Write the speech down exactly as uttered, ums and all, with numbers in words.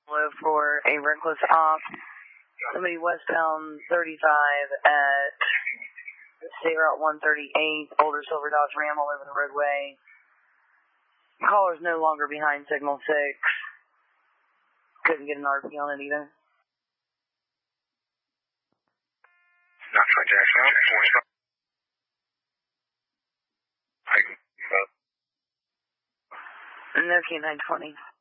For a reckless op. Somebody westbound thirty-five at State Route one thirty-eight, older silver Dodge Ram all over the roadway. Caller's no longer behind signal six. Couldn't get an R P on it either. Not trying to action out. No K nine twenty.